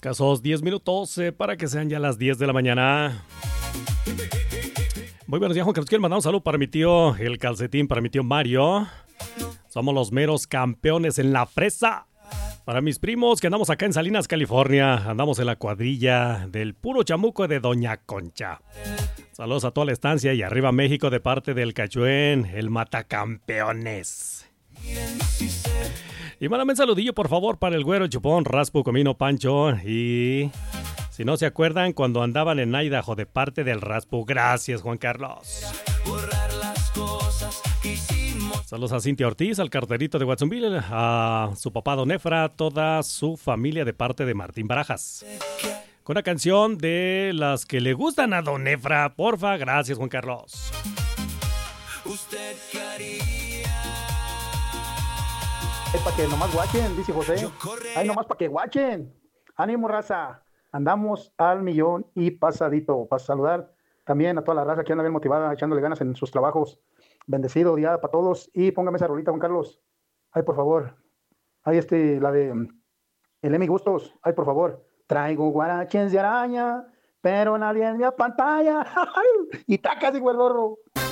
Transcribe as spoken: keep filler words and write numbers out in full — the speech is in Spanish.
Escasos diez minutos eh, para que sean ya las diez de la mañana. Muy buenos días, Juan Carlos. Quiero mandar un saludo para mi tío El Calcetín, para mi tío Mario. Somos los meros campeones en la fresa. Para mis primos que andamos acá en Salinas, California, andamos en la cuadrilla del puro chamuco de Doña Concha. Saludos a toda la estancia y arriba México de parte del Cachuén, el matacampeones. Y mándame un saludillo por favor para el Güero, Chupón, Raspu, Comino, Pancho y... si no se acuerdan, cuando andaban en Idaho de parte del Raspu. Gracias, Juan Carlos. Saludos a Cintia Ortiz, al carterito de Watsonville, a su papá Don Efra, toda su familia de parte de Martín Barajas. Con una canción de las que le gustan a Don Efra, porfa. Gracias, Juan Carlos. Usted quería. Es para que nomás guachen, dice José. Ay, nomás para que guachen. Ánimo, raza. Andamos al millón y pasadito. Para saludar también a toda la raza que anda bien motivada, echándole ganas en sus trabajos. Bendecido día para todos. Y póngame esa rolita, Juan Carlos. Ay, por favor. Ay, este, la de el Emi Gustos. Ay, por favor. Traigo guaraches de araña, pero nadie en mi pantalla. Y tacas, digo el gorro.